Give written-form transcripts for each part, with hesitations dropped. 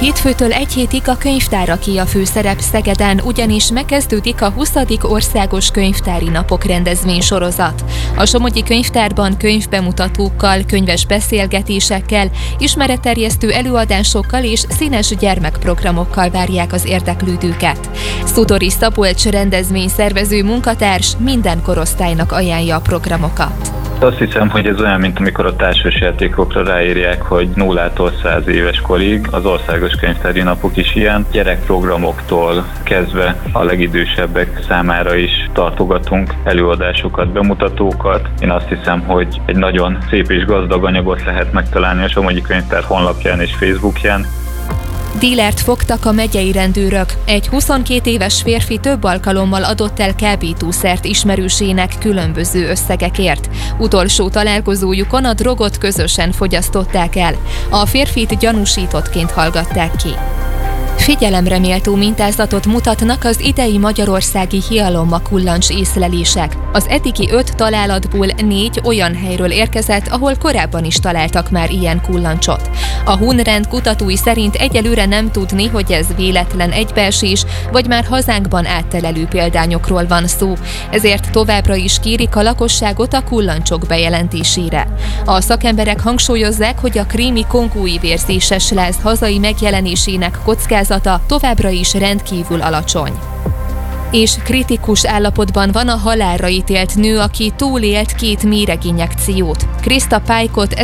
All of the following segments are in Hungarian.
Hétfőtől egy hétig a könyvtáraké a főszerep Szegeden, ugyanis megkezdődik a 20. Országos Könyvtári Napok rendezvénysorozat. A Somogyi Könyvtárban könyvbemutatókkal, könyves beszélgetésekkel, ismeretterjesztő előadásokkal és színes gyermekprogramokkal várják az érdeklődőket. Szudori Szabolcs rendezvényszervező munkatárs minden korosztálynak ajánlja a programokat. Azt hiszem, hogy ez olyan, mint amikor a társasjátékokra ráírják, hogy 0-tól 100 éves korig, az Országos Könyvtári Napok is ilyen. Gyerekprogramoktól kezdve a legidősebbek számára is tartogatunk előadásokat, bemutatókat. Én azt hiszem, hogy egy nagyon szép és gazdag anyagot lehet megtalálni a Somogyi Könyvtár honlapján és Facebookján. Dílert fogtak a megyei rendőrök. Egy 22 éves férfi több alkalommal adott el kábítószert ismerősének különböző összegekért. Utolsó találkozójukon a drogot közösen fogyasztották el. A férfit gyanúsítottként hallgatták ki. Figyelemre méltó mintázatot mutatnak az idei magyarországi hialomma kullancs észlelések. Az eddigi 5 találatból 4 olyan helyről érkezett, ahol korábban is találtak már ilyen kullancsot. A Hunrend kutatói szerint egyelőre nem tudni, hogy ez véletlen egybeesés, vagy már hazánkban áttelelő példányokról van szó. Ezért továbbra is kérik a lakosságot a kullancsok bejelentésére. A szakemberek hangsúlyozzák, hogy a krími kongói vérzéses láz hazai megjelenésének kockázata továbbra is rendkívül alacsony. És kritikus állapotban van a halálra ítélt nő, aki túlélt 2 méreginjekciót. Krista Pike-ot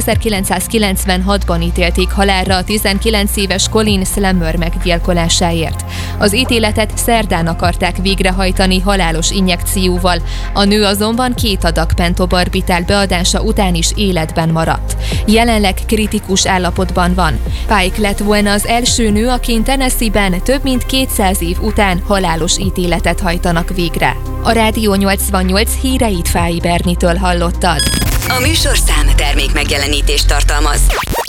1996-ban ítélték halálra a 19 éves Colin Slammer meggyilkolásáért. Az ítéletet szerdán akarták végrehajtani halálos injekcióval, a nő azonban 2 adag pentobarbitál beadása után is életben maradt. Jelenleg kritikus állapotban van. Pike lett volna az első nő, akin Tennessee-ben több mint 200 év után halálos ítéletet hajtanak végre. A Rádió 88 híreit Fáy Bernitől hallottad. A műsorszám termék megjelenítést tartalmaz.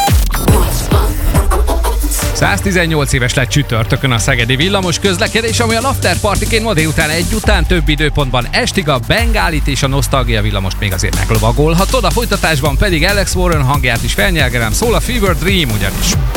118 éves lett csütörtökön a szegedi villamos közlekedés, ami a afterpartiként ma délután 1 után több időpontban estig a Bengálit és a Nosztalgia villamost még azért meglovagolhatod. A folytatásban pedig Alex Warren hangját is felnyelgelem, szól a Fever Dream ugyanis.